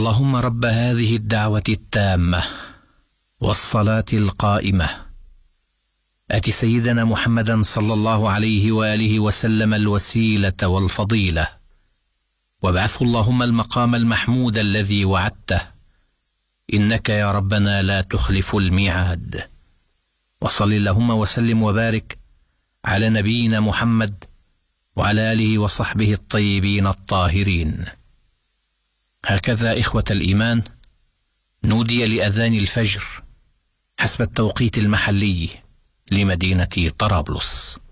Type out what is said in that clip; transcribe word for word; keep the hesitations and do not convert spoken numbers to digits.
اللهم رب هذه الدعوة التامة والصلاة القائمة آت سيدنا محمدا صلى الله عليه وآله وسلم الوسيلة والفضيلة، وابعثه اللهم المقام المحمود الذي وعدته، إنك يا ربنا لا تخلف الميعاد. وصل اللهم وسلم وبارك على نبينا محمد وعلى آله وصحبه الطيبين الطاهرين. هكذا إخوة الإيمان نودي لأذان الفجر حسب التوقيت المحلي لمدينة طرابلس.